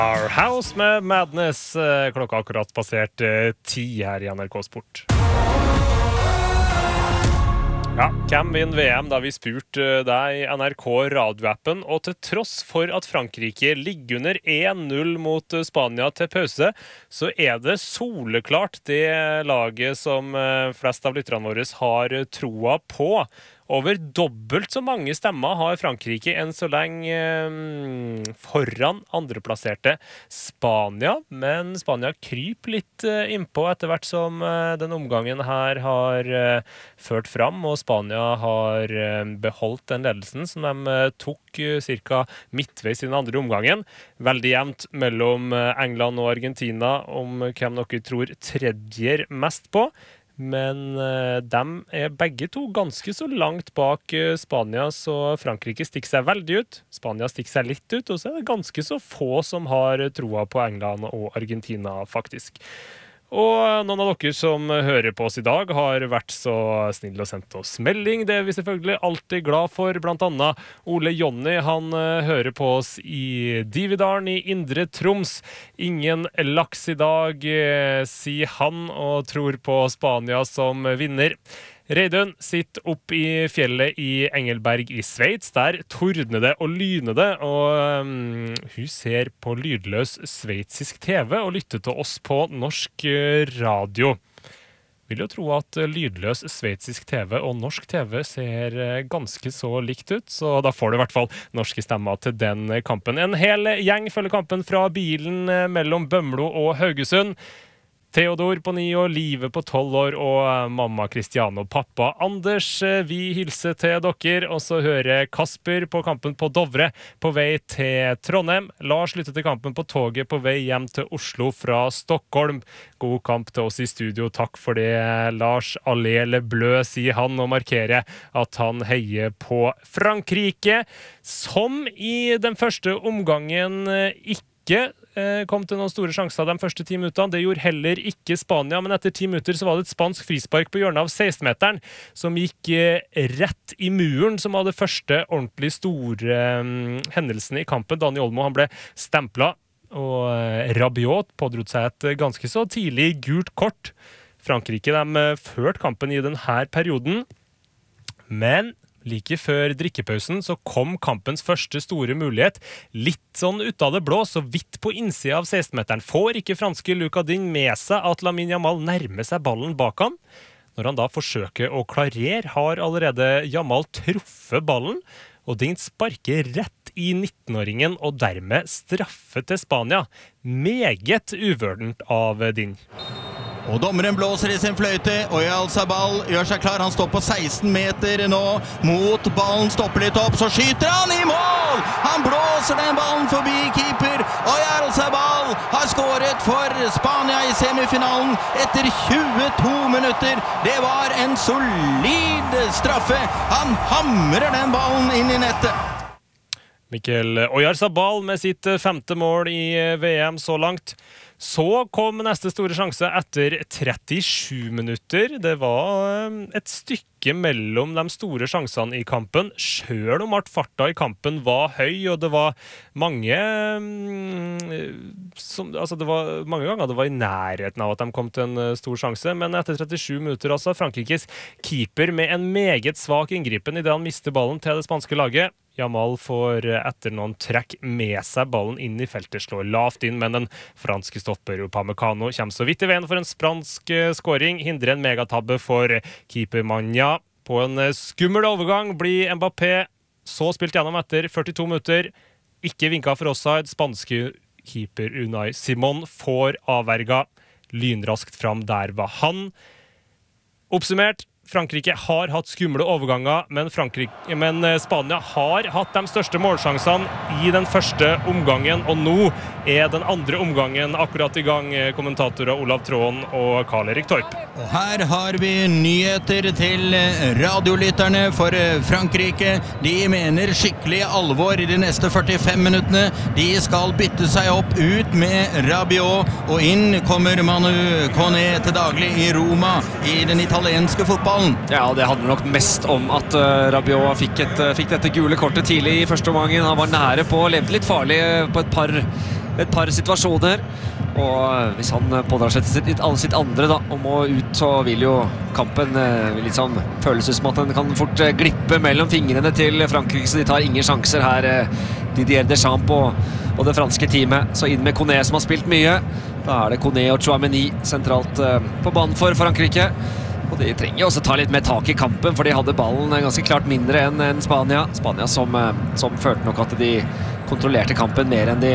Our House med Madness. Klokka akkurat passert 10 her i NRK Sport. Ja, hvem vinner VM da vi spurte deg i NRK radioappen, og til tross for at Frankrike ligger under 1-0 mot Spania til pause, så det soleklart det laget som flest av lytterne våre har troa på. Over dobbelt så mange stemmer har Frankrike enn så lenge foran andreplasserte Spania, men Spania kryper litt innpå etter hvert som den omgangen her har ført fram, og Spania har beholdt den ledelsen som de tok cirka midtveis i den andre omgangen. Veldig jevnt mellom England og Argentina om hvem dere tror tredjer mest på. Men de begge to ganske så langt bak Spania, så Frankrike stikker seg veldig ut. Spania stikker seg litt ut, og så det ganske så få som har troa på England og Argentina, faktisk. Og noen av dere som hører på oss i dag har vært så snille og sendt oss melding. Det vi selvfølgelig alltid glad for. Blant annet Ole Jonny, han hører på oss i Dividalen i Indre Troms. Ingen laks i dag, sier han, og tror på Spania som vinner. Reidun sitter opp i fjellet i Engelberg i Sveits. Der tordner det og lyner det, og hun ser på lydløs sveitsisk TV og lytter til oss på norsk radio. Vil jo tro at lydløs sveitsisk TV og norsk TV ser ganske så likt ut, så da får du i hvert fall norske stemmer til den kampen. En hel gjeng følger kampen fra bilen mellom Bømlo og Haugesund. Theodor på 9 år, Live på 12 år og mamma Kristiane og pappa Anders. Vi hilser til dere, og så hører Kasper på kampen på Dovre på vei til Trondheim. Lars lytter til kampen på toget på vei hjem til Oslo fra Stockholm. God kamp til oss i studio, takk for det, Lars. Allele blø, sier han, og markerer at han heier på Frankrike, som i den første omgangen ikke kom til noen store sjanser de første 10 minuttene. Det gjorde heller ikke Spania, men etter 10 minutter så var det et spansk frispark på hjørnet av 16-meteren som gikk rett i muren, som var det første ordentlig store hendelsen i kampen. Dani Olmo, han ble stemplet, og Rabiot pådrot seg et ganske så tidlig gult kort. Frankrike, de førte kampen i denne perioden, men like før drikkepausen så kom kampens første store mulighet, litt sånn ut av det blå, så vidt på innsida av 16-meteren. Får ikke franske Luka Digne med seg at Lamine Yamal nærmer seg ballen bak han. Når han da forsøker å klarere, har allerede Yamal truffet ballen, og Digne sparker rett i 19-åringen, og dermed straffe til Spania. Meget uvørdent av Digne. Og dommeren blåser i sin fløyte, og Oyarzabal gjør seg klar. Han står på 16 meter nå mot ballen, stopper litt opp, så skyter han i mål! Han blåser den ballen forbi keeper. Oyarzabal har skåret for Spania i semifinalen etter 22 minutter. Det var en solid straffe. Han hamrer den ballen inn i nettet. Mikkel Oyarzabal med sitt 5. mål i VM så langt. Så kom neste store sjanse etter 37 minutter. Det var et stykke mellom de store sjansene i kampen, selv om at farta i kampen var høy, og det var mange ganger det var i nærheten av at de kom til en stor sjanse, men etter 37 minutter altså, Frankrikes keeper med en meget svak inngripen i det han mister ballen til det spanske laget. Yamal får etter noen trekk med seg ballen inn i feltet, slår lavt inn, men den franske stopper Upamecano kommer så vidt i veien for en spansk scoring, hindrer en megatabbe for keeper Manja. På en skummel overgang blir Mbappé så spilt gjennom etter 42 minutter, ikke vinket for offside. Spanske keeper Unai Simon får avverga lynraskt fram der var han. Oppsummert, Frankrike har hatt skumle overganger, men Spania har hatt de største målsjansene i den første omgangen, og nå den andre omgangen akkurat i gang, kommentatorer Olav Tråen og Karl-Erik Torp. Og her har vi nyheter til radiolytterne for Frankrike. De mener skikkelig alvor i de neste 45 minuttene. De skal bytte seg opp ut med Rabiot, og inn kommer Manu Koné til daglig i Roma i den italienske fotballen. Ja, det handler nok mest om at Rabiot fikk dette gule kortet tidlig i første omgangen. Han var nære på, levde litt farlig på et par et par situasjoner. Og hvis han pådrar seg sitt andre da, og må ut, så vil jo kampen liksom føles ut som at den kan fort glippe mellom fingrene til Frankrike, så de tar ingen sjanser her, Didier Deschamps og det franske teamet. Så inn med Koné som har spilt mye. Da er det Koné og Tchouaméni sentralt på banen for Frankrike. Og de trenger også ta litt mer tak i kampen, for de hadde ballen ganske klart mindre enn Spania. Spania som følte nok at de kontrollerte kampen mer enn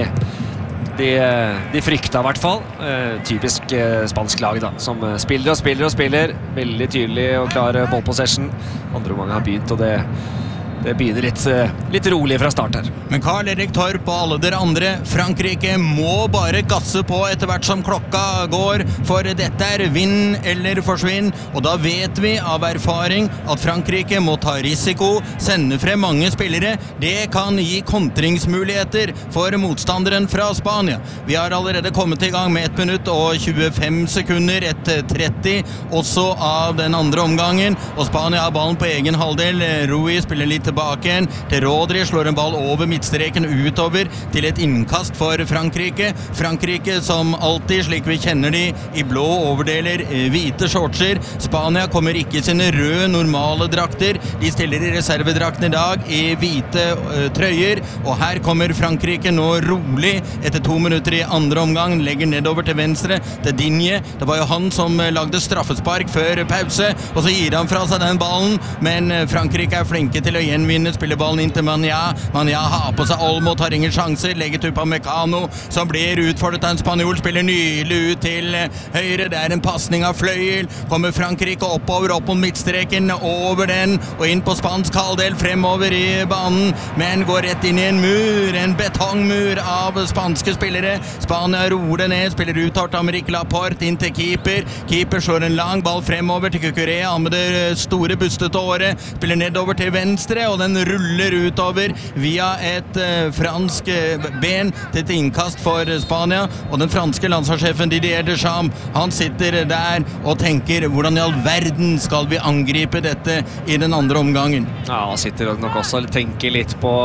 de frykta i hvert fall. Typisk spansk lag da, som spiller og spiller og spiller. Veldig tydelig og klar ballpossession. Andre omgang har begynt, og det begynner litt rolig fra start her. Men Karl-Erik Torp og alle dere andre, Frankrike må bare gasse på etter hvert som klokka går, for dette er vinn eller forsvinn, og da vet vi av erfaring at Frankrike må ta risiko, sende frem mange spillere. Det kan gi kontringsmuligheter for motstanderen fra Spania. Vi har allerede kommet i gang med 1 minutt og 25 sekunder, 1:30 også av den andre omgangen, og Spania har ballen på egen halvdel. Rui spiller litt tilbake igjen til Rodri, slår en ball over midtstreken utover til et innkast for Frankrike. Frankrike som alltid, slik vi kjenner de, i blå overdeler, hvite shortser. Spania kommer ikke i sine røde normale drakter. De stiller i reservedrakten i dag i hvite trøyer, og her kommer Frankrike nå rolig etter 2 minutter i andre omgang, legger nedover til venstre til Digne. Det var jo han som lagde straffespark før pause, og så gir han fra seg den ballen, men Frankrike er flinke til å gjenvinne, spiller ballen inn til Mania. Mania har på seg Olmo, tar ingen sjanser, legger til Upamecano, som blir utfordret av en spanjol, spiller nydelig ut til høyre. Det er en passning av fløyel, kommer Frankrike oppover, opp mot midtstreken, over den, og inn på spansk halvdel, fremover i banen, men går rett inn i en mur, en betongmur av spanske spillere. Spania roer det ned, spiller uttalt Aymeric Laporte inn til keeper. Keeper slår en lang ball fremover til Cucurella med det store bustete året, spiller nedover til venstre, og den ruller utover via et fransk ben til et innkast for Spania, og den franske landslagssjefen Didier Deschamps, han sitter der og tenker, hvordan i all verden skal vi angripe dette i den andre omgangen? Ja, han sitter nok også og tenker litt på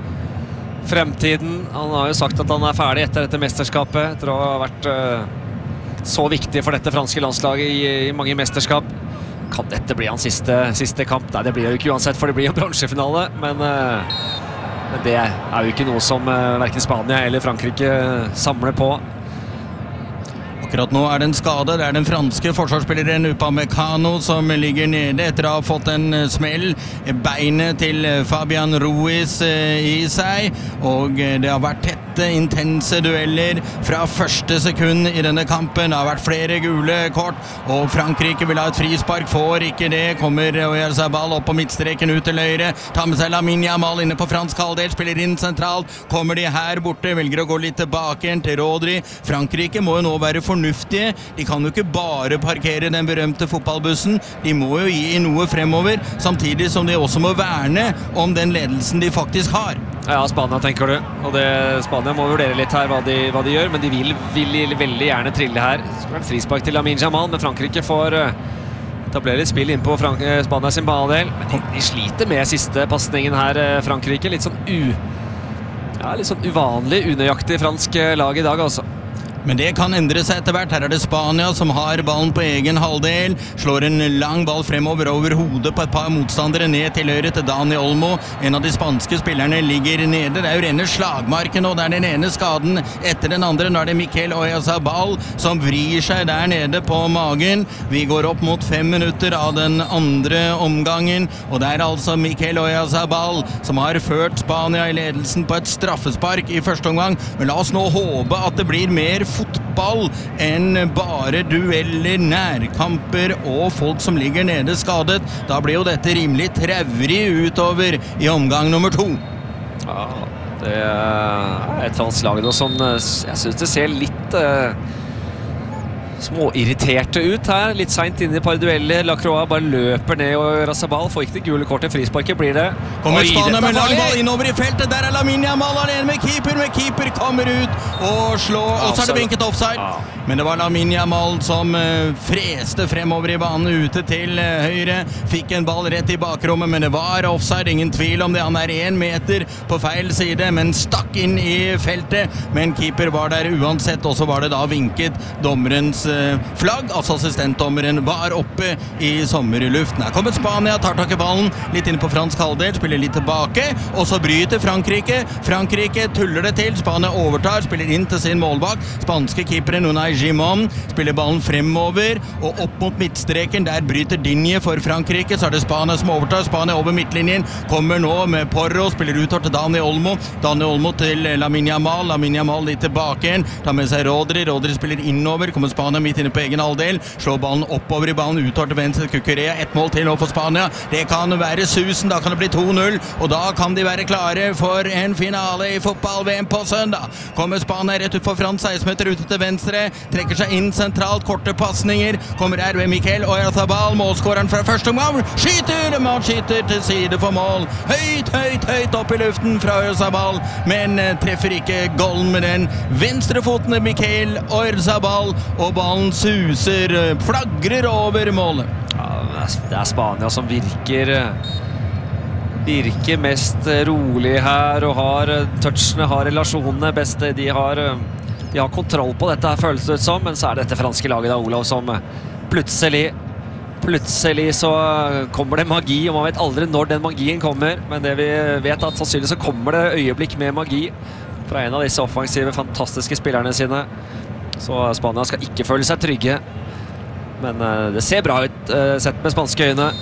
fremtiden. Han har jo sagt at han er ferdig etter dette mesterskapet, etter å ha vært så viktig for dette franske landslaget i mange mesterskap. Kan dette bli hans siste kamp? Nei, det blir jo ikke uansett, for det blir jo bransjefinale, men det er jo ikke noe som hverken Spania eller Frankrike samler på. Akkurat nå er det en skade. Det er den franske forsvarsspilleren Upamecano som ligger nede etter å ha fått en smell. Beinet til Fabian Ruiz i seg, og det har vært tette, intense dueller fra første sekund i denne kampen. Det har vært flere gule kort, og Frankrike vil ha et frispark, får ikke det. Kommer Oyarzabal opp på midtstreken ut til høyre, tar med seg Lamine Yamal inne på fransk halvdel, spiller inn sentralt. Kommer de her borte, velger å gå litt tilbake igjen til Rodri. Frankrike må jo nå være fornuftige. De kan jo ikke bare parkere den berømte fotballbussen. De må jo gi noe fremover, samtidig som de også må verne om den ledelsen de faktisk har. Ja, Spania tenker du. Og Spania må vurdere litt her hva de gjør, men de vil veldig gjerne trille her. Det skal være en frispark til Lamine Yamal, men Frankrike får etablere litt spill inn på Spania sin banedel. Men de sliter med siste passningen her, Frankrike. Litt sånn uvanlig, unøyaktig fransk lag i dag, altså. Men det kan endre seg etter hvert. Her er det Spania som har ballen på egen halvdel, slår en lang ball fremover over hodet på et par motstandere, ned til høyre til Dani Olmo. En av de spanske spillerne ligger nede. Det er jo rene slagmarken, og det er den ene skaden etter den andre. Nå er det Mikel Oyarzabal som vrir seg der nede på magen. Vi går opp mot 5 minutter av den andre omgangen, og det er altså Mikel Oyarzabal som har ført Spania i ledelsen på et straffespark i første omgang. Men la oss nå håpe at det blir mer fotball enn bare dueller, nærkamper og folk som ligger nede skadet. Da blir jo dette rimelig traurig utover i omgang nummer 2. Ja, det er et fransk lag nå som jeg synes det ser litt småirriterte ut her, litt sent inn i et par dueller. Lacroix bare løper ned, og Oyarzabal får ikke det gule kortet. Frisparket blir det. Kommer Spania med lang ball innover i feltet. Der Lamine Yamal alene med keeper kommer ut og slår. Og så det vinket offside. Men det var Lamine Yamal som freste fremover i banen ute til høyre. Fikk en ball rett i bakrommet, men det var offside. Ingen tvil om det. Han 1 meter på feil side, men stakk inn i feltet. Men keeper var der uansett, og så var det da vinket dommerens flagg, altså assistentdommeren var oppe i sommerluften. Her kommer Spania, tar tak i ballen, litt inn på fransk halvdel, spiller litt tilbake, og så bryter Frankrike. Frankrike tuller det til, Spania overtar, spiller inn til sin målbak. Spanske keeperen Unai Gimon spiller ballen fremover, og opp mot midtstreken, der bryter Digne for Frankrike, så det Spania som overtar, Spania over midtlinjen, kommer nå med Porro, spiller utover til Dani Olmo til Lamine Yamal litt tilbake igjen, tar med seg Rodri spiller innover, kommer Spania midt inne på egen halvdel, slår ballen oppover i banen, utover til venstre, Cucurella, 1 mål til nå for Spania, det kan være susen, da kan det bli 2-0, og da kan de være klare for en finale i fotball-VM på søndag. Kommer Spania rett ut for front, 16 meter ute til venstre, trekker seg inn sentralt, korte passninger, kommer her ved Mikel Oyarzabal, målskåreren fra første omgang, skyter til side for mål, høyt opp i luften fra Oyarzabal, men treffer ikke golden med den venstrefoten Mikel Oyarzabal, og ballen suser, flagrer over målet. Ja, det Spania som virker mest rolig her, og har touchene, har relasjonene best. De har kontroll på dette, føles det ut som, men så dette franske laget da, Olav, som plutselig så kommer det magi, og man vet aldri når den magien kommer, men det vi vet at sannsynlig så kommer det øyeblikk med magi fra en av disse offensive, fantastiske spillerne sine. Så Spania skal ikke føle seg trygge, men det ser bra ut sett med spanske øyne.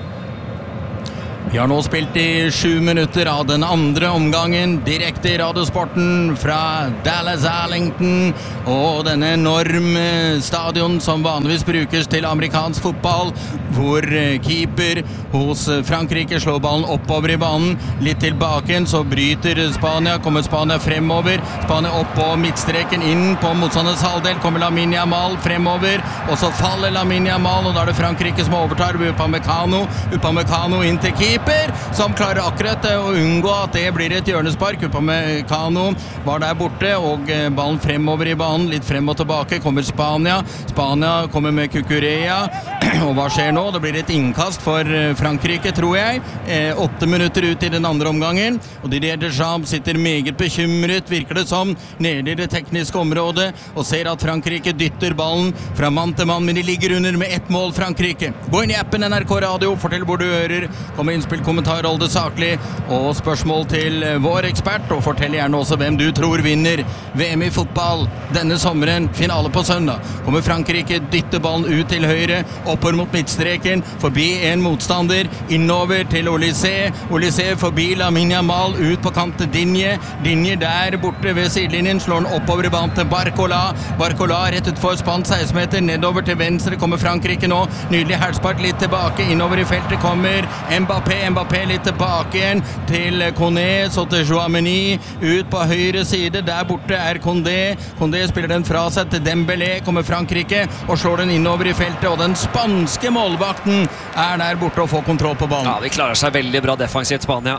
Vi har nå spilt i 7 minutter av den andre omgangen, direkte i Radiosporten fra Dallas Arlington, og denne enorme stadion som vanligvis brukes til amerikansk fotball, hvor keeper hos Frankrike slår ballen oppover i banen, litt tilbake, så bryter Spania, kommer Spania fremover, Spania opp på midtstreken, inn på motstanders halvdel, kommer Lamine Yamal fremover, og så faller Lamine Yamal, og da det Frankrike som overtar, Upamecano inn til keeper, som klarer akkurat å unngå at det blir et hjørnespark. Upamecano var der borte, og ballen fremover i banen, litt frem og tilbake, kommer Spania kommer med Cucurella, og hva skjer nå? Det blir et innkast for Frankrike, tror jeg, 8 minutter ut i den andre omgangen, og Didier Deschamps sitter meget bekymret, virker det som, nede i det tekniske området, og ser at Frankrike dytter ballen fra mann til mann, men de ligger under med 1 mål Frankrike. Gå inn i appen NRK Radio, fortell hvor du hører, kom innspill, kommentar, hold det saklig, og spørsmål til vår ekspert, og fortell gjerne også hvem du tror vinner VM i fotball denne sommeren, finale på søndag. Kommer Frankrike, dytter ballen ut til høyre, oppover mot midtstreken, forbi en motstander, innover til Olysée forbi Lamine Yamal, ut på kant til Digne der borte ved sidelinjen, slår den oppover i banen til Barcola rett ut for spann, 16 meter, nedover til venstre, kommer Frankrike nå, nydelig hertspark, litt tilbake, innover i feltet kommer Mbappé litt tilbake igjen til Koné, så til Chouameni, ut på høyre side, der borte Condé spiller den fra seg til Dembélé, kommer Frankrike og slår den innover i feltet, og den spanske målvakten der borte og får kontroll på ballen. Ja, de klarer seg veldig bra defensivt, Spania.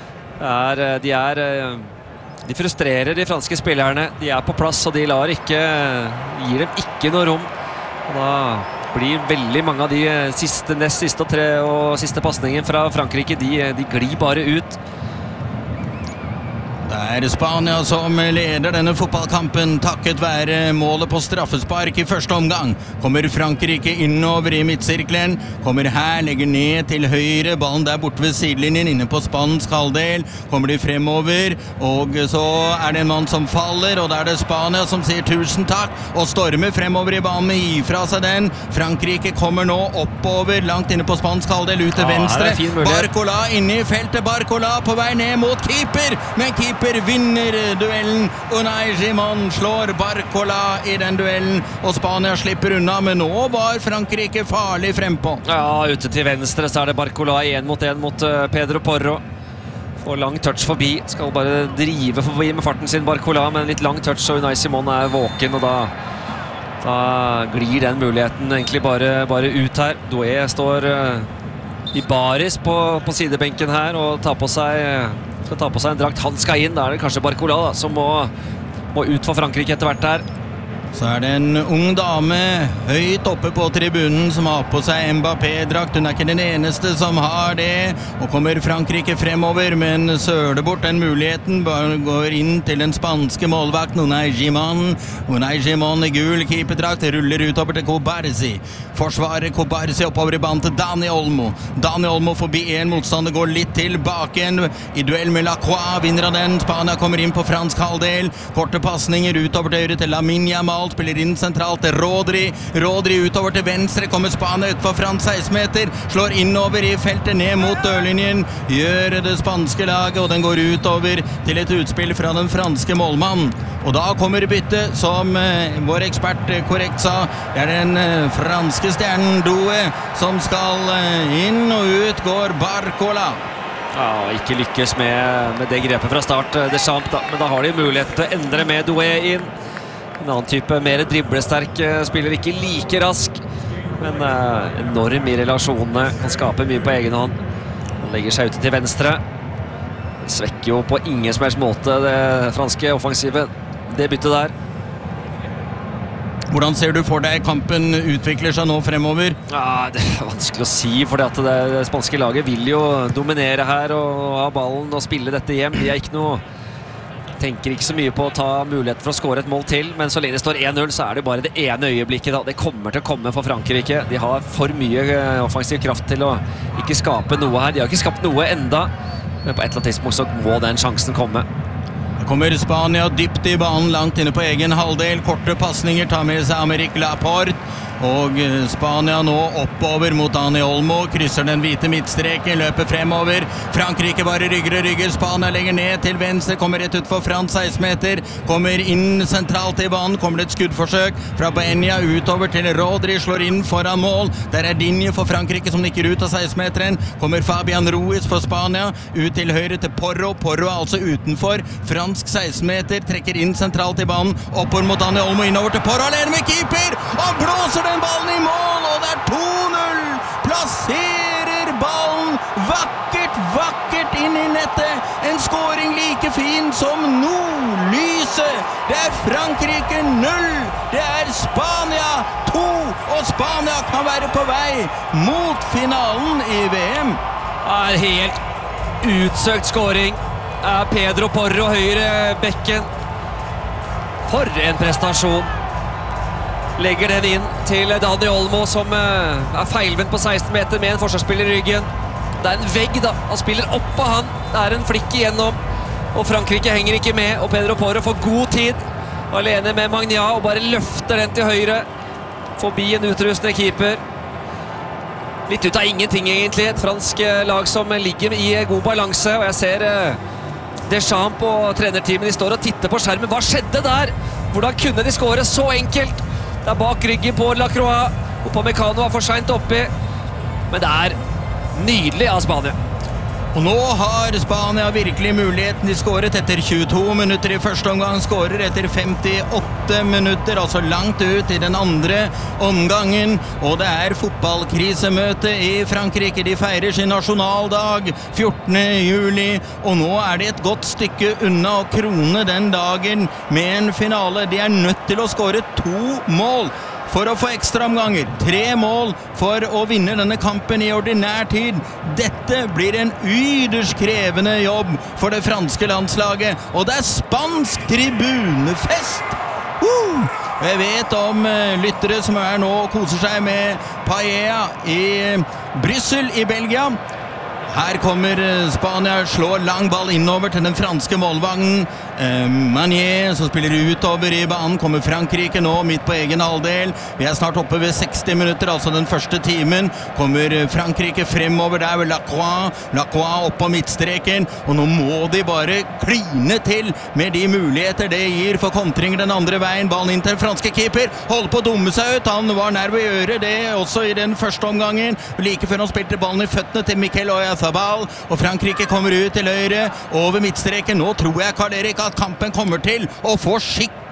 De frustrerer de franske spillerne, de på plass, og de gir dem ikke noe rom, og da blir veldig mange av de nest siste og siste passningen fra Frankrike, de glir bare ut. Det Spania som leder denne fotballkampen takket være målet på straffespark i første omgang. Kommer Frankrike innover i midtsirkelen, kommer her, legger ned til høyre, ballen der borte ved sidelinjen, inne på spansk halvdel, kommer de fremover, og så det en mann som faller, og da det Spania som sier tusen takk, og stormer fremover i banen, gi fra seg den. Frankrike kommer nå oppover, langt inne på spansk halvdel, ut til venstre, Barcola inne i feltet, Barcola på vei ned mot keeper, men keeper vinner duellen. Unai Gimon slår Barcola i den duellen, og Spania slipper unna, men nå var Frankrike farlig frempå. Ja, ute til venstre så det Barcola 1 mot Pedro Porro. Får lang touch forbi, skal bare drive forbi med farten sin Barcola, men litt lang touch, og Unai Simon våken, og da Da glir den muligheten egentlig bare ut her. Doué står i baris på sidebenken her og skal ta på seg en drakt. Han skal inn, da det kanskje Barcola da, som må ut for Frankrike etter hvert her. Så det en ung dame høyt oppe på tribunen som har på seg Mbappé-drakt. Hun ikke den eneste som har det. Og kommer Frankrike fremover, men søler bort den muligheten. Bare går inn til den spanske målvakten Unai Simón. Unai Simón i gul keeperdrakt ruller utover til Cobarsi. Forsvarer Cobarsi oppover i banen til Dani Olmo. Dani Olmo forbi en motstander, går litt tilbake igjen i duell med Lacroix. Vinner av den. Spania kommer inn på fransk halvdel. Korte passninger utover til høyre til Lamine Yamal. Spiller inn sentralt til Rodri utover til venstre, kommer Spania ut for fransk 16-meter, slår innover i feltet ned mot dørlinjen, gjør det spanske laget, og den går utover til et utspill fra den franske målmannen. Og da kommer byttet, som vår ekspert korrekt sa, det den franske stjernen Doué som skal inn, og ut går Barcola. Ja, ikke lykkes med det grepet fra start, Deschamps da, men da har de mulighet til å endre med Doué inn. En annen type, mer driblesterk spiller, ikke like rask, men enorm i relasjonene, kan skape mye på egen hånd. Han legger seg ute til venstre. Det svekker jo på ingen som helst måte det franske offensivet, det byttet der. Hvordan ser du for deg kampen utvikler seg nå fremover? Ja, det vanskelig å si, for det spanske laget vil jo dominere her og ha ballen og spille dette hjem. De ikke noe... Tenker ikke så mye på å ta mulighet for å skåre et mål til, men så lenge det står 1-0 så det bare det ene øyeblikket da. Det kommer til å komme for Frankrike. De har for mye offensiv kraft til å ikke skape noe her. De har ikke skapt noe enda, men på et eller annet tidspunkt så må den sjansen komme. Det kommer Spania dypt i banen, langt inne på egen halvdel. Korte passninger tar med seg Aymeric Laporte. Og Spania nå oppover mot Dani Olmo, krysser den hvite midtstreken, løper fremover. Frankrike bare rygger, Spania legger ned til venstre, kommer rett ut for fransk 16-meter, kommer inn sentralt i banen, kommer det et skuddforsøk fra Baena utover til Rodri, slår inn foran mål. Der Digne for Frankrike som nikker ut av 16-meteren, kommer Fabian Ruiz for Spania, ut til høyre til Porro altså utenfor fransk 16-meter, trekker inn sentralt i banen, oppover mot Dani Olmo, innover til Porro, alene med keeper, og blåser den ballen i mål, og det 2-0, plasserer ballen vakkert inn i nettet, en scoring like fin som nordlyset. Det Frankrike 0, det Spania 2, og Spania kan være på vei mot finalen i VM. Helt utsøkt scoring, Pedro Porro høyre bekken. For en prestasjon. Legger den inn til Dani Olmo som feilvendt på 16 meter med en forsvarsspiller i ryggen. Det en vegg da, han spiller opp på han. Det en flikk igjennom, og Frankrike henger ikke med, og Pedro Porro får god tid. Alene med Magna og bare løfter den til høyre, forbi en utrustende keeper. Litt ut av ingenting egentlig, et fransk lag som ligger i god balanse, og jeg ser Deschamps og trenerteamet, de står og titter på skjermen. Hva skjedde der? Hvordan kunne de skåre så enkelt? Det bak ryggen på Lacroix, og på Mekano var for sent oppi. Men det nydelig av Spania. Og nå har Spania virkelig muligheten. De skåret etter 22 minutter i første omgang, skårer etter 58 minutter, altså langt ut i den andre omgangen. Og det fotballkrisemøte i Frankrike. De feirer sin nasjonaldag 14. juli, og nå det et godt stykke unna å krone den dagen med en finale. De nødt til å skåre 2 mål for å få ekstra omganger. 3 mål for å vinne denne kampen i ordinær tid. Dette blir en ytterst krevende jobb for det franske landslaget, og det spansk tribunefest! Jeg vet om lyttere som nå og koser seg med paella i Brussel i Belgia. Her kommer Spania, slår lang ball innover til den franske målvagnen. Manier, som spiller utover i banen, kommer Frankrike nå midt på egen halvdel. Vi snart oppe ved 60 minutter, altså den første timen. Kommer Frankrike fremover der ved Lacroix opp på midtstreken. Og nå må de bare kline til med de muligheter det gir for kontringer den andre veien. Ballen inn til franske keeper, holder på å dumme seg ut. Han var nær ved å gjøre det også i den første omgangen. Like før han spilte ballen i føttene til Mikel Oyarzabal, og Frankrike kommer ut til høyre over midtstreken. Nå tror jeg, Karl Erik, at kampen kommer til å få skikkelig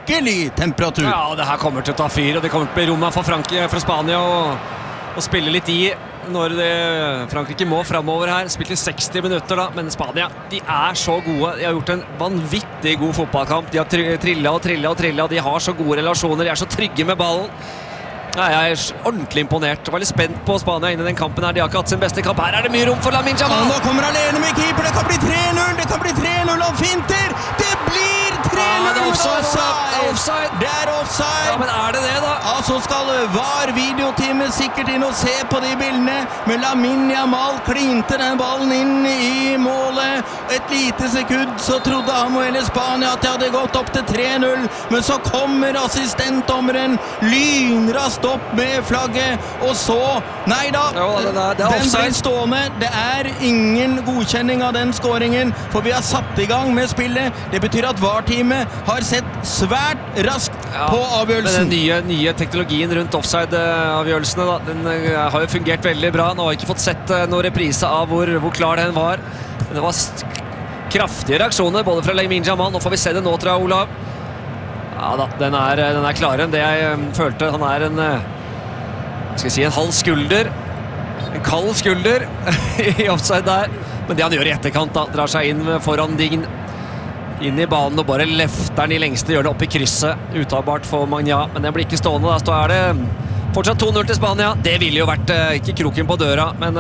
skikkelig temperatur. Ja, det her kommer til å ta fyr, og det kommer til å bli rommet for Spania å spille litt i når Frankrike må fremover her. Spilte 60 minutter da, men Spania, de så gode. De har gjort en vanvittig god fotballkamp. De har trillet, de har så gode relasjoner, de så trygge med ballen. Ja, jeg ordentlig imponert. Jeg var litt spent på Spania inne i den kampen her. De har ikke hatt sin beste kamp. Her det mye rom for Lamine Yamal. Nå kommer alene med keeper. Det kan bli 3-0. Det kan bli 3-0 av finter. Det blir 3-0. Det offside. Det offside. Ja, men det da? Ja, så skal VAR videoteamet sikkert inn og se på de bildene. Men Lamine Yamal klinte den ballen inn i målet. Et lite sekund så trodde han og hele Spania at de hadde gått opp til 3-0. Men så kommer assistentdommeren lynrast opp med flagget, og så nei da, den blir stående. Det ingen godkjenning av den skåringen, for vi har satt i gang med spillet. Det betyr at VAR-teamet har sett svært raskt på avgjørelsen. Men den nye teknologien rundt offside-avgjørelsene da, den har jo fungert veldig bra. Nå har jeg ikke fått sett noen reprise av hvor klar den var. Men det var kraftige reaksjoner både fra Lamine Yamal. Nå får vi se det nå, tror jeg, Olav. Ja da, den klarere enn det jeg følte. Han en halv skulder, en kald skulder i offside der. Men det han gjør i etterkant da, drar seg inn foran Dign, inn i banen og bare løfter den i lengste, gjør det opp i krysset. Uttagbart for Magna, men den blir ikke stående. Da så det fortsatt 2-0 til Spania. Det ville jo vært ikke kroken på døra, men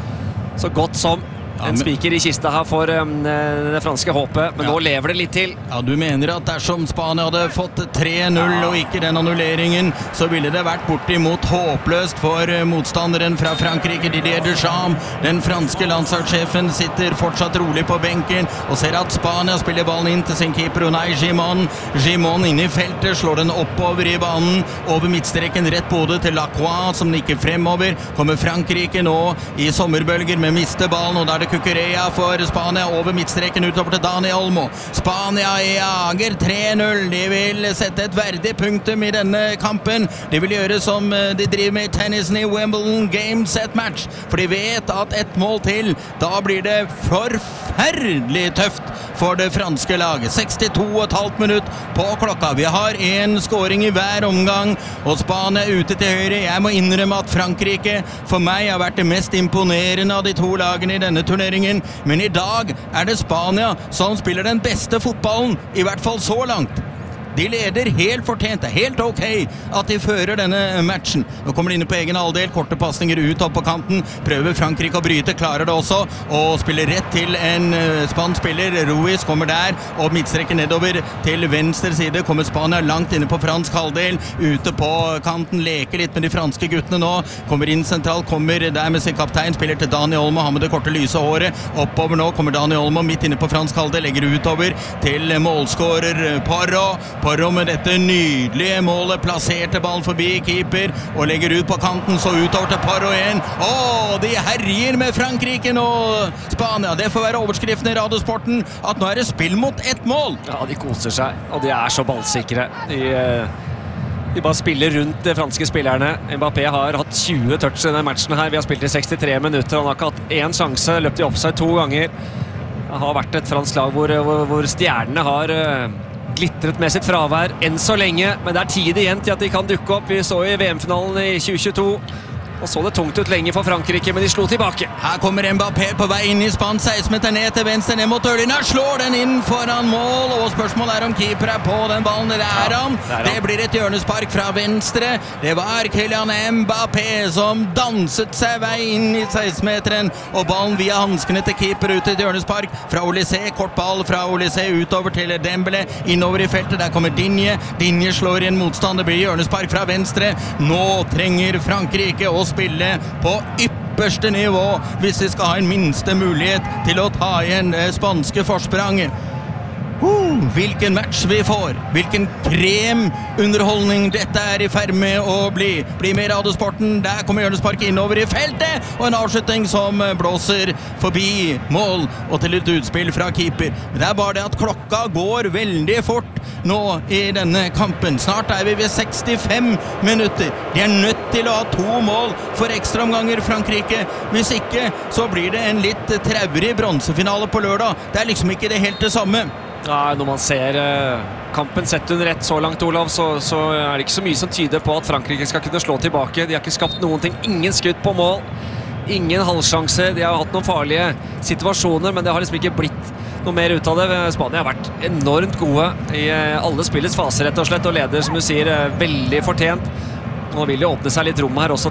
så godt som en spiker i kista her for det franske håpet, men nå lever det litt til. Ja, du mener at dersom Spania hadde fått 3-0 og ikke den annulleringen, så ville det vært bortimot håpløst for motstanderen fra Frankrike, Didier Deschamps. Den franske landslagssjefen sitter fortsatt rolig på benken og ser at Spania spiller ballen inn til sin keeper Unai Simon. Simon inne i feltet, slår den oppover i banen, over midtstreken rett på hodet til Lacroix, som nikker fremover. Kommer Frankrike nå i sommerbølger med mister ballen, og da det Cucurella for Spania over midtstreken utover til Dani Olmo. Spania jager 3-0. De vil sette et verdig punktum i denne kampen. De vil gjøre som de driver med i tennisen i Wimbledon Game Set Match, for de vet at ett mål til, da blir det forferdelig tøft for det franske laget. 62,5 minutt på klokka. Vi har en scoring i hver omgang, og Spania ute til høyre. Jeg må innrømme at Frankrike for meg har vært det mest imponerende av de to lagene i denne turneringen, men i dag det Spania som spiller den beste fotballen, i hvert fall så langt. De leder helt fortjent, helt ok at de fører denne matchen. Nå kommer de inne på egen halvdel, korte passninger ut opp på kanten, prøver Frankrike å bryte, klarer det også, og spiller rett til en spansk spiller. Ruiz kommer der, og midtstrekker nedover til venstre side, kommer Spania langt inne på fransk halvdel, ute på kanten, leker litt med de franske guttene nå, kommer inn sentralt, kommer der med sin kaptein, spiller til Dani Olmo, han med det korte lyse håret, oppover nå, kommer Dani Olmo midt inne på fransk halvdel, legger utover til målskårer Porro med dette nydelige målet, plasserte ballen forbi keeper og legger ut på kanten, så utover til Porro igjen. De herjer med Frankrike nå, Spania. Det får være overskriften i radiosporten at nå det spill mot ett mål. Ja, de koser seg, og de så ballsikre. De bare spiller rundt de franske spillerne. Mbappé har hatt 20 touch i denne matchen her. Vi har spilt i 63 minutter. Han har ikke hatt én sjanse, løpt i offside 2 ganger. Det har vært et fransk lag hvor stjernene har glittret med sitt fravær enn så lenge, men det tid igjen til at de kan dukke opp. Vi så i VM-finalen i 2022 og så det tungt ut lenge for Frankrike, men de slo tilbake. Her kommer Mbappé på vei inn i spann, 16 meter ned til venstre, ned mot Ørlina, slår den inn foran mål, og spørsmålet om keeper på den ballen. Det han. Det blir et hjørnespark fra venstre. Det var Kylian Mbappé som danset seg vei inn i 16-meteren, og ballen via hanskene til keeper ut i et hjørnespark fra Olysée, kort ball fra Olysée utover til Dembélé, innover i feltet, der kommer Digne slår i en motstand, det blir hjørnespark fra venstre. Nå trenger Frankrike å spille på ypperste nivå hvis de skal ha en minste mulighet til å ta igjen det spanske forspranget. Hvilken match vi får, hvilken kremunderholdning dette i ferd med å bli. Bli med i radiosporten, der kommer hjørnespark innover i feltet, og en avslutning som blåser forbi mål og til et utspill fra keeper. Men det bare det at klokka går veldig fort nå i denne kampen. Snart vi ved 65 minutter. De nødt til å ha 2 mål for ekstraomganger, Frankrike. Hvis ikke, så blir det en litt traurig bronsefinale på lørdag. Det liksom ikke det helt det samme. Ja, når man ser kampen sett under ett så langt, Olav, så er det ikke så mye som tyder på at Frankrike skal kunne slå tilbake. De har ikke skapt noen ting, ingen skudd på mål, ingen halvsjanse. De har hatt noen farlige situasjoner, men det har liksom ikke blitt noe mer ut av det. Spania har vært enormt gode i alle spillets faser, rett og slett, og leder, som du sier, veldig fortjent. Nå vil det åpne seg litt rom her også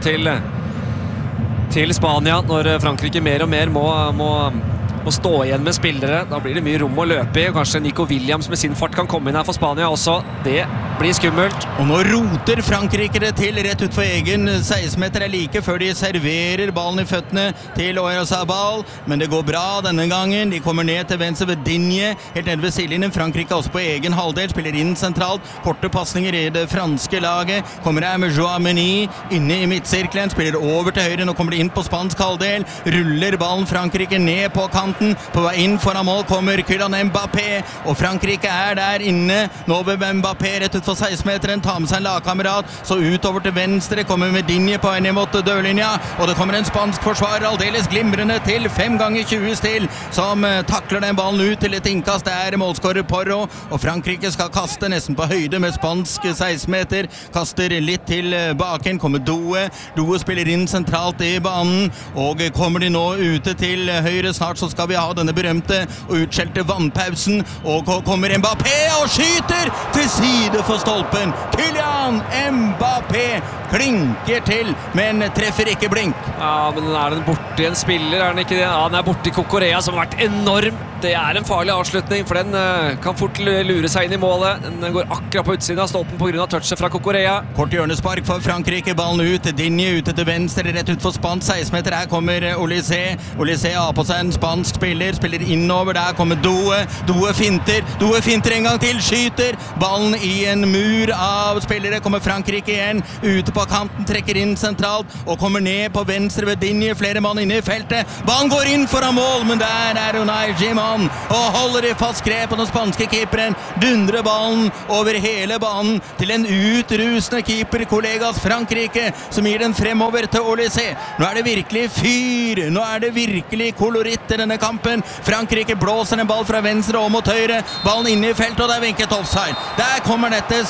til Spania, når Frankrike mer og mer må stå igjen med spillere. Da blir det mye rom å løpe i, og kanskje Nico Williams med sin fart kan komme inn her for Spania også. Det blir skummelt. Og nå roter Frankrike det til rett ut for egen 16-meter like før de serverer ballen i føttene til Oyarzabal, men det går bra denne gangen. De kommer ned til venstre ved Digne, helt ned ved sidelinjen. Frankrike også på egen halvdel, spiller inn sentralt. Korte passninger i det franske laget. Kommer her med Joameni inne i midtsirkelen, spiller over til høyre. Nå kommer de inn på spansk halvdel. Ruller ballen Frankrike ned på kanten. På vei inn foran mål kommer Kylian Mbappé, og Frankrike der inne. Nå ved Mbappé rett ut for 16-meteren, tar med seg en lagkamerat, så utover til venstre kommer Medinje på en imot dørlinja, og det kommer en spansk forsvarer aldeles glimrende til 5x20 still, som takler den ballen ut til et innkast. Det målskårer Porro, og Frankrike skal kaste nesten på høyde med spansk 16-meter, kaster litt til baken, kommer Doe spiller inn sentralt i banen, og kommer de nå ute til høyre. Snart så skal vi ha denne berømte og utskjelte vannpausen, og kommer Mbappé og skyter til side for stolpen. Kylian Mbappé klinker til, men treffer ikke blink. Ja, men den borte i en spiller, den ikke det? Ja, den borte i Kokorea, som har vært enorm. Det en farlig avslutning, for den kan fort lure seg inn i målet. Den går akkurat på utsiden av stolpen på grunn av touchet fra Kokorea. Kort hjørnespark for Frankrike, ballen ut, Digne ute til venstre, rett ut for spansk 16-meter. Her kommer Olysée har på seg en spansk spiller innover, der kommer Doe finter en gang til, skyter ballen i en mur av spillere. Kommer Frankrike igjen, ute på kanten, trekker inn sentralt, og kommer ned på venstre ved Digne, flere mann inne i feltet. Ballen går inn foran mål, men der Unai Simon og holder i fast grep på den spanske keeperen, dundrer ballen over hele banen til en utrusende keeper, kollegas Frankrike, som gir den fremover til Olysée. Nå det virkelig fyr, nå det virkelig koloritt i denne kampen. Frankrike blåser en ball fra venstre og mot høyre, ballen inne i feltet, og det vinket offside. Der kommer dette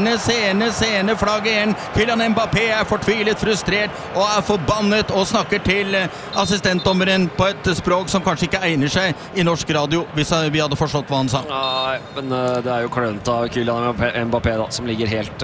sene flagget igjen. Kylian Mbappé fortvilet, frustrert og forbannet, og snakker til assistentdommeren på et språk som kanskje ikke egner seg i norsk radio, hvis vi hadde forstått hva han sa. Nei, men det jo klønt av Kylian Mbappé da, som ligger helt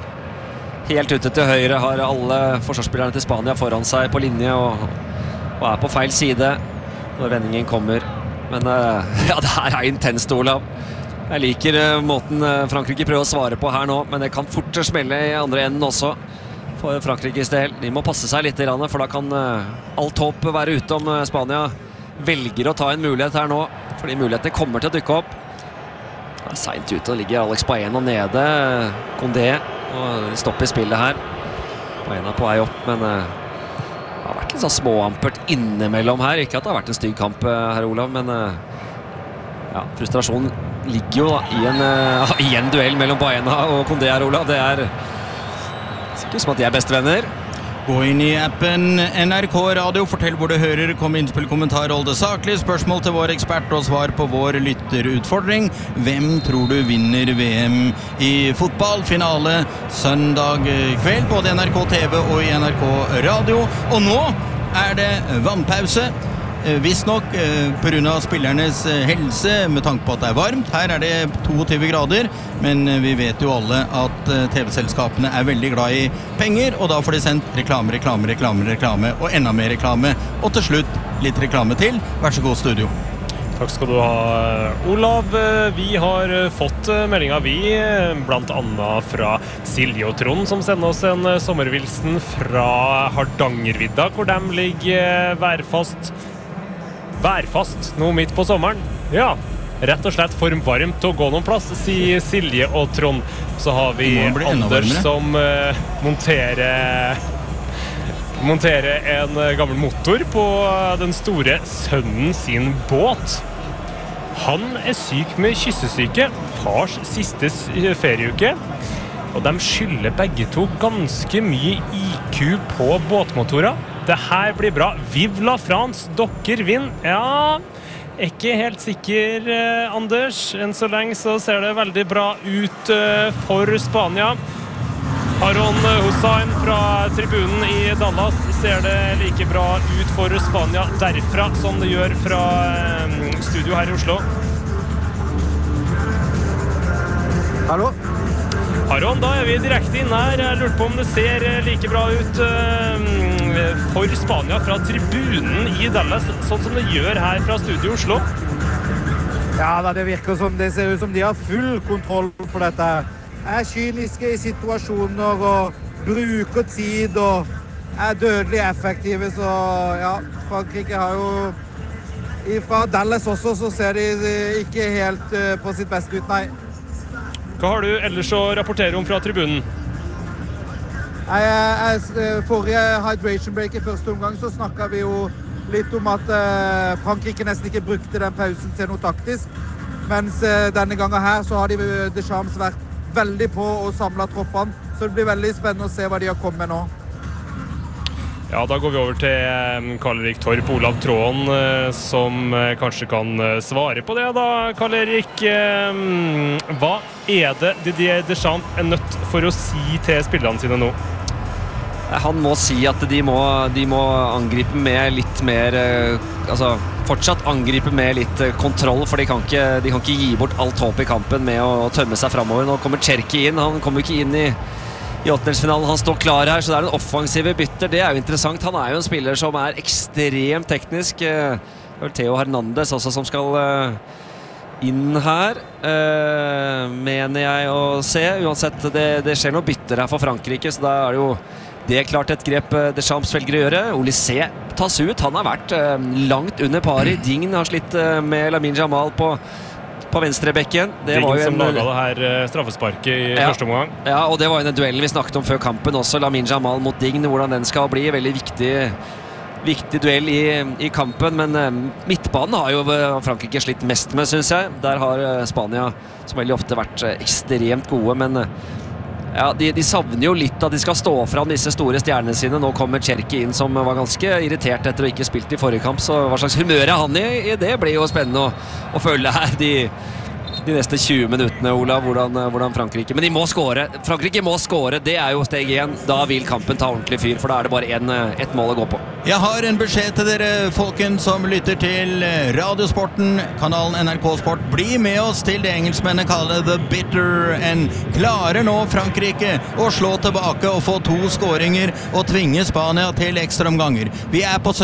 ute til høyre, har alle forsvarsspillerne til Spania foran seg på linje, og på feil side når vendingen kommer. Men ja, det her intenst, Olav. Jeg liker måten Frankrike prøver å svare på her nå, men det kan fort smelle i andre enden også for Frankrikes del. De må passe seg litt, for da kan alt håp være ute om Spania velger å ta en mulighet her nå, fordi mulighetene kommer til å dukke opp. Sent ute, og ligger Alex Baena nede, Condé, og stopper spillet her. Baena på vei opp, men det har vært litt så småampert innimellom her. Ikke at det har vært en stygg kamp her, Olav, men ja, frustrasjonen ligger jo da i en duell mellom Baena og Condé her, Olav. Det sikkert som at de bestevenner. Gå inn i appen NRK Radio, fortell hvor du hører, kom innspill, kommentar, hold det saklig, spørsmål til vår ekspert og svar på vår lytterutfordring. Hvem tror du vinner VM i fotball? Finale søndag kveld, både i NRK TV og i NRK Radio. Og nå det vannpause. Visst nok på grunn av spillernes helse, med tanke på at det varmt. Her det 22 grader, men vi vet jo alle at TV-selskapene veldig glad i penger, og da får de sendt reklame, og enda mer reklame, og til slutt litt reklame til. Vær så god, studio. Takk skal du ha, Olav. Vi har fått meldinger, blant annet fra Silje og Trond, som sender oss en sommervilsen fra Hardangervidda, hvor de ligger værfast nå midt på sommeren. Ja, rett og slett for varmt til å gå noen plass, sier Silje og Trond. Så har vi Anders som monterer en gammel motor på den store sønnen sin båt. Han syk med kyssesyke, fars siste ferieuke, og de skylder begge to ganske mye IQ på båtmotorer. Det her blir bra. Vive la France, dere vinner. Ja, Ikke helt sikker, Anders. Enn så lenge så ser det veldig bra ut for Spania. Aron Hussein fra tribunen i Dallas ser det like bra ut for Spania derfra som det gjør fra studio her i Oslo. Hallo? Aron, da er vi direkte inn her. Jeg lurte på om det ser like bra ut for Spania fra tribunen i Dallas, sånn som det gjør her fra studio i Oslo. Ja, det virker som det ser ut som de har full kontroll på dette. Er kyniske i situasjoner og bruker tid og er dødelig effektive, så ja, Frankrike har jo fra Dallas også, så ser de ikke helt på sitt beste ut, nei. Hva har du ellers å rapportere om fra tribunen? Forrige hydration break i første omgang så snakket vi jo litt om at Frankrike nesten ikke brukte den pausen til noe taktisk, mens denne gangen her så har Deschamps vært veldig på å samle troppene, så det blir veldig spennende å se hva de har kommet med nå. Ja, da går vi over til Karl-Erik Torp, Olav Tråden, som kanskje kan svare på det da. Karl-Erik, hva er det Didier Deschamps er nødt for å si til spillerne sine nå? Han må si at de må angripe med litt mer, fortsatt angripe med litt kontroll, for de kan ikke gi bort alt håp i kampen med å tømme seg fremover. Nå kommer Cherki inn, han kommer ikke inn i åttendelsfinalen, han står klar her, så det er en offensive bytter. Det er jo interessant, han er jo en spiller som er ekstremt teknisk. Det er Theo Hernandez også som skal inn her, mener jeg å se. Uansett, det skjer noe bytter her for Frankrike, så da er det jo det er klart et grep Deschamps velger å gjøre. Olysée tas ut, han har vært langt under pari. Dign har slitt med Lamine Jamal på venstrebekken. Dign som laget det her straffesparket i første omgang. Ja, og det var jo den duellen vi snakket om før kampen også, Lamine Jamal mot Dign, hvordan den skal bli. Veldig viktig duell i kampen, men midtbanen har jo Frankrike slitt mest med, synes jeg. Der har Spania som veldig ofte vært ekstremt gode, men ja, de savner jo litt at de skal stå fram disse store stjernene sine. Nå kommer Cherki inn som var ganske irritert etter å ikke spilt i forrige kamp, så hva slags humør er han i? Det blir jo spennende å følge her de neste 20 minuttene, Olav, hvordan Frankrike. Men de må skåre. Frankrike må skåre, det er jo steg 1. Da vil kampen ta ordentlig fyr, for da er det bare ett mål å gå på. Jeg har en beskjed til dere, folken som lytter til Radiosporten, kanalen NRK Sport. Bli med oss til det engelskmennene kaller The Bitter End. Klarer nå Frankrike å slå tilbake og få 2 skåringer og tvinge Spania til ekstraomganger. Vi er på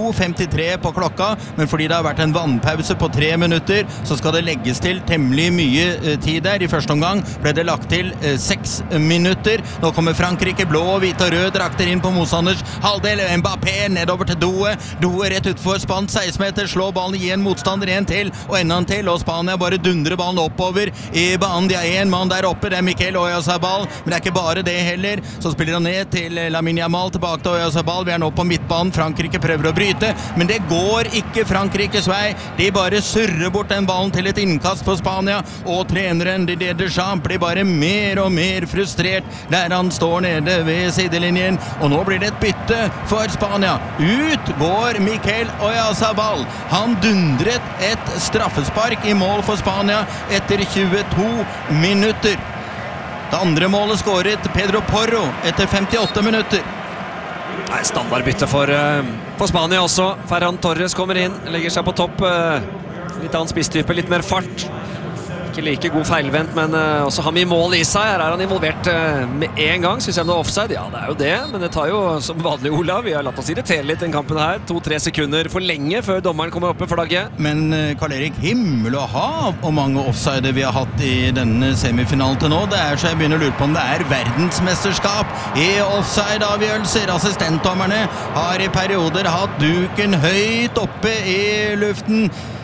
72-53 på klokka, men fordi det har vært en vannpause på 3 minutter, så skal det legges til temmelig mye tid der. I første omgang ble det lagt til 6 minutter. Nå kommer Frankrike, blå, hvit og rød drakter inn på motstanders halvdel. Mbappé nedover til Doe. Doe rett utfor spann 16 meter, slår ballen i en motstander, en til og enda en til, og Spania bare dundrer ballen oppover i banen. De har en mann der oppe, det er Mikel Oyarzabal, men det er ikke bare det heller. Så spiller han ned til Lamine Yamal, tilbake til Oyarzabal. Vi er nå på midtbanen, Frankrike prøver å bryte, men det går ikke Frankrikes vei. De bare surrer bort den ballen til et innkast for Spania, og treneren Didier Deschamps blir bare mer og mer frustrert der han står nede ved sidelinjen, og nå blir det et bytte for Spania. Ut går Mikel Oyarzabal. Han dundret et straffespark i mål for Spania etter 22 minutter. Det andre målet skåret Pedro Porro etter 58 minutter. Standardbytte for Spania også. Ferran Torres kommer inn, legger seg på topp. Litt annen spisstype, litt mer fart. Ikke like god feilvendt, men også har mye mål i seg. Her er han involvert med en gang. Synes jeg det er offside? Ja, det er jo det, men det tar jo som vanlig, Olav. Vi har latt oss irritere litt den kampen her. 2-3 sekunder for lenge før dommeren kommer opp med flagget. Men Karl-Erik, himmel og hav og mange offsider vi har hatt i denne semifinalen til nå. Det er så jeg begynner å lure på om det er verdensmesterskap i offside-avgjørelser. Assistentdommerne har i perioder hatt duken høyt oppe i luften.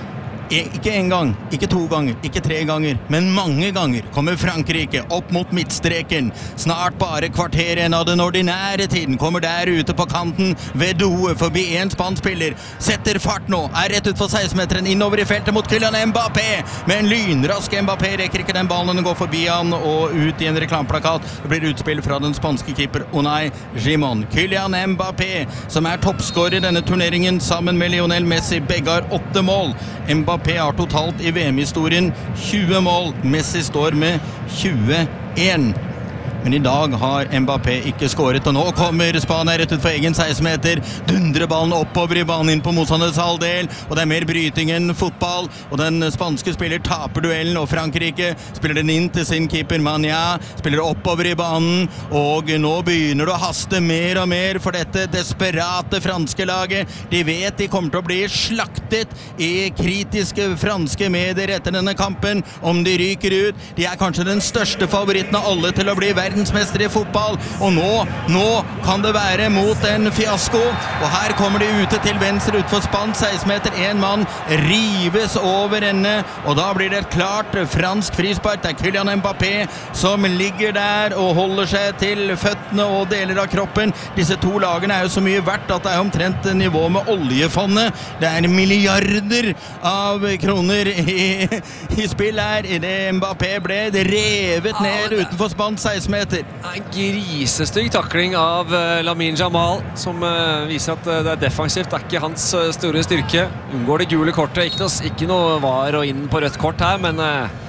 Ikke en gang, ikke 2 ganger, ikke 3 ganger, men mange ganger kommer Frankrike opp mot midtstreken. Snart bare kvarteren av den ordinære tiden kommer der ute på kanten ved Doe forbi en spanspiller. Setter fart nå, rett ut for 16-meteren innover i feltet mot Kylian Mbappé. Men en lynrask Mbappé rekker ikke den ballen, den går forbi han og ut i en reklameplakat. Det blir utspill fra den spanske keeper Unai Simón. Kylian Mbappé, som toppskårer i denne turneringen sammen med Lionel Messi, begge har 8 mål. Mbappé har totalt i VM-historien 20 mål. Messi står med 21. Men i dag har Mbappé ikke skåret, og nå kommer Spania rett ut for egen 16-meter, dundrer ballen oppover i banen inn på motstanders halvdel, og det mer bryting enn fotball, og den spanske spiller taper duellen, og Frankrike spiller den inn til sin keeper Mania, spiller oppover i banen, og nå begynner det å haste mer og mer for dette desperate franske laget. De vet de kommer til å bli slaktet i kritiske franske medier etter denne kampen, om de ryker ut. De kanskje den største favoritten av alle til å bli verdensmester i fotball, og nå kan det være mot en fiasko, og her kommer de ute til venstre ut for spann, 16 meter, en mann rives over ende, og da blir det et klart fransk frispark. Det Kylian Mbappé som ligger der og holder seg til føttene og deler av kroppen. Disse 2 lagene jo så mye verdt at det omtrent nivå med oljefondet. Det milliarder av kroner i spill her, i det Mbappé ble revet ned utenfor spann, 16 meter. En grisestygg takling av Lamine Jamal, som viser at det defensivt. Det ikke hans store styrke. Unngår det gule kortet. Ikke noe var og inn på rødt kort her, men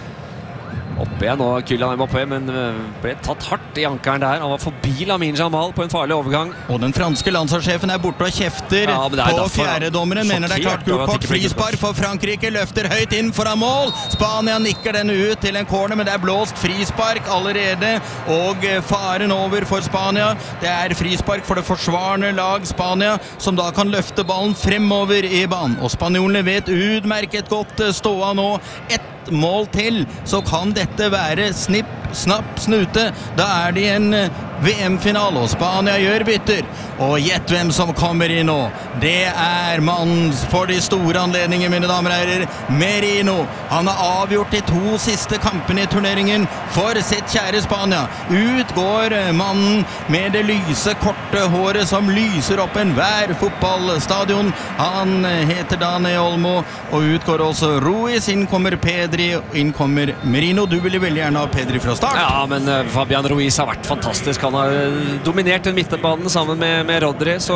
oppe igjen nå Kylian Mbappé, men ble tatt hardt i ankeren der. Han var forbi Lamine Jamal på en farlig overgang. Og den franske landslagssjefen borte og kjefter på fjerdedommeren, mener det klart gult kort. Frispark for Frankrike, løfter høyt inn foran mål. Spania nikker denne ut til en corner, men det blåst frispark allerede, og faren over for Spania. Det frispark for det forsvarende lag Spania, som da kan løfte ballen fremover i banen. Og spanjolene vet utmerket godt ståa nå. Et mål til, så kan dette være snipp, snapp, snute. Da de en VM-finale, og Spania gjør bytter. Og gjett hvem som kommer inn nå. Det mannen for de store anledninger, mine damer og herrer, Merino. Han har avgjort de 2 siste kampene i turneringen for sitt kjære Spania. Ut går mannen med det lyse, korte håret som lyser opp enhver fotballstadion. Han heter Dani Olmo, og ut går også Ruiz. Inn kommer Pedri, inn kommer Merino. Du ville veldig gjerne ha Pedri fra start. Ja, men Fabian Ruiz har vært fantastisk. Han har dominert den midtbanen sammen med Rodri, så